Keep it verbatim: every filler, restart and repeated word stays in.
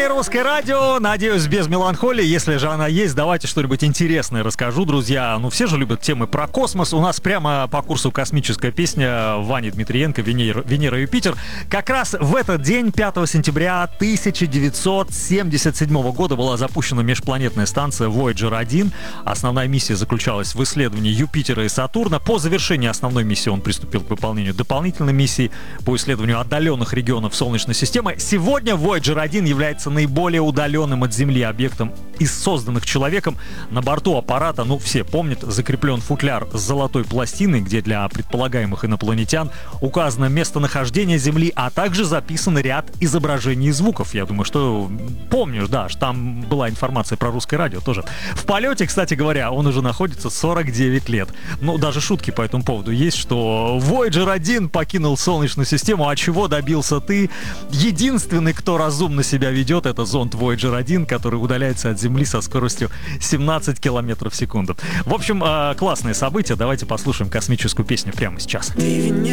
эфире Русское радио. Надеюсь, без меланхолии. Если же она есть, давайте что-нибудь интересное расскажу, друзья. Ну, все же любят темы про космос. У нас прямо по курсу космическая песня Вани Дмитриенко «Венера, Венера Юпитер». Как раз в этот день, пятого сентября тысяча девятьсот семьдесят седьмого года, была запущена межпланетная станция Вояджер один. Основная миссия заключалась в исследовании Юпитера и Сатурна. По завершении основной миссии он приступил к выполнению дополнительной миссии по исследованию отдаленных регионов Солнечной системы. Сегодня Вояджер один является наиболее удаленным от Земли объектом из созданных человеком. На борту аппарата, ну, все помнят, закреплен футляр с золотой пластиной, где для предполагаемых инопланетян указано местонахождение Земли, а также записан ряд изображений и звуков. Я думаю, что помнишь, да, что там была информация про Русское радио тоже. В полете, кстати говоря, он уже находится сорок девять лет. Ну, даже шутки по этому поводу есть, что Вояджер один покинул Солнечную систему, а чего добился ты? Единственный, кто разумно себя ведет, это зонд Вояджер один, который удаляется от Земли со скоростью семнадцать километров в секунду. В общем, классное событие. Давайте послушаем космическую песню прямо сейчас. Ты